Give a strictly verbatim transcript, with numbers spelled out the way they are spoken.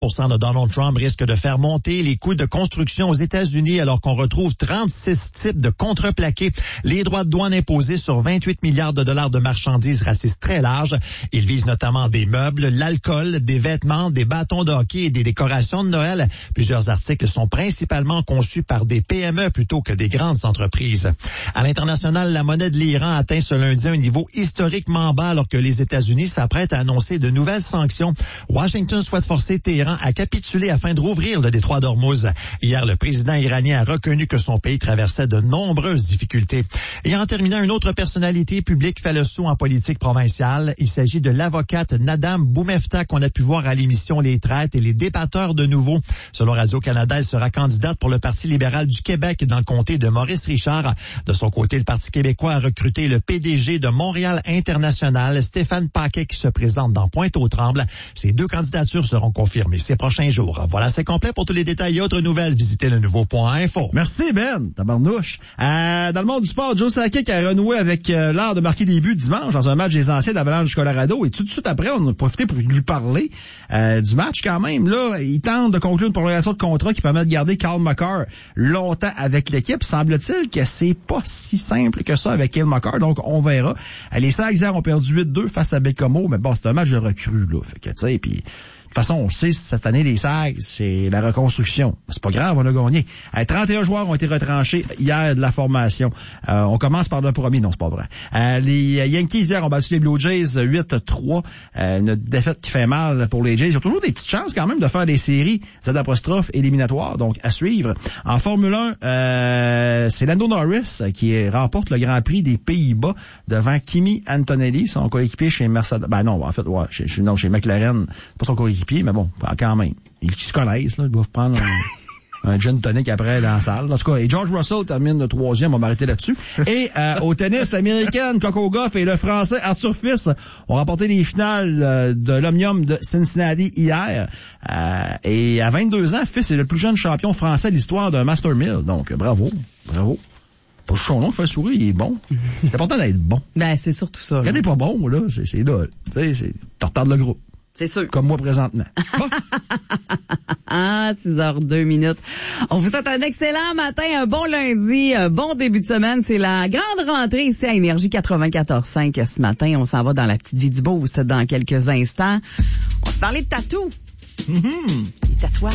pour cent de Donald Trump risque de faire monter les coûts de construction aux États-Unis alors qu'on retrouve trente-six types de contreplaqués. Les droits de douane imposés sur vingt-huit milliards de dollars de marchandises racistes très larges. Ils visent notamment des meubles, l'alcool, des vêtements, des bâtons de hockey et des décorations de Noël. Plusieurs articles sont principalement conçus par des P M E plutôt que des grandes entreprises. À l'international, la monnaie de l'Iran atteint ce lundi un niveau historiquement bas alors que les États-Unis s'apprêtent à annoncer de nouvelles sanctions. Washington souhaite forcer Téhéran à capituler afin de rouvrir le détroit d'Ormuz. Hier, le président iranien a reconnu que son pays traversait de nombreuses difficultés. Et en terminant, une autre personnalité publique fait le saut en politique provinciale. Il s'agit de l'avocate Nadam Boumefta qu'on a pu voir à l'émission Les Traites et les débatteurs de nouveau. Selon Radio-Canada, elle sera candidate pour le Parti libéral du Québec dans le comté de Maurice-Richard. De son côté, le Parti québécois a recruté le P D G de Montréal International, Stéphane Paquet, qui se présente dans Pointe-aux-Trembles. Ces deux candidatures seront confirmées ces prochains jours. Voilà, c'est complet. Pour tous les détails et autres nouvelles, visitez le nouveau point info. Merci Ben, tabarnouche. Euh, dans le monde du sport, Joe Sakic a renoué avec euh, l'art de marquer des buts dimanche dans un match des anciens d'Avalanche du Colorado. Et tout de suite après, on a profité pour lui parler euh, du match quand même. Là, il tente de conclure une prolongation de contrat qui permet de garder Carl Makar longtemps avec l'équipe. Semble-t-il que c'est pas si simple que ça avec Cale Makar, donc on verra. Les Sags hier ont perdu huit deux face à Bécomo, mais bon, c'est un match de recrue, là. Fait que, tu sais, puis de toute façon, on sait, cette année, les Sags, c'est la reconstruction. C'est pas grave, on a gagné. Euh, trente et un joueurs ont été retranchés hier de la formation. Euh, on commence par le premier. Non, c'est pas vrai. Euh, les Yankees, hier, ont battu les Blue Jays huit trois. Euh, une défaite qui fait mal pour les Jays. Ils ont toujours des petites chances, quand même, de faire des séries Z' éliminatoires, donc à suivre. En Formule un, euh, c'est Lando Norris qui remporte le Grand Prix des Pays-Bas devant Kimi Antonelli, son coéquipier chez Mercedes. Ben non, en fait, ouais, chez, chez, non, chez McLaren, c'est pas son coéquipier. Mais bon, quand même. Ils se connaissent, là. Ils doivent prendre un, un gin tonic après dans la salle. En tout cas, et George Russell termine le troisième. On va m'arrêter là-dessus. Et euh, au tennis, l'américaine Coco Gauff et le français Arthur Fils ont remporté les finales euh, de l'Omnium de Cincinnati hier. Euh, et à vingt-deux ans, Fils est le plus jeune champion français de l'histoire d'un Master mille. Donc, bravo. Bravo. Pas son nom qui fait sourire, il est bon. C'est important d'être bon. Ben, c'est surtout ça. Quand t'es pas bon, là, c'est, c'est là. Tu sais, c'est, tu retardes le groupe. C'est sûr. Comme moi présentement. Bon. Ah, six heures deux minutes. On vous souhaite un excellent matin, un bon lundi, un bon début de semaine. C'est la grande rentrée ici à Énergie quatre-vingt-quatorze cinq ce matin. On s'en va dans la petite vie du Boost dans quelques instants. On va se parler de tatou. Mm-hmm. Les tatouages.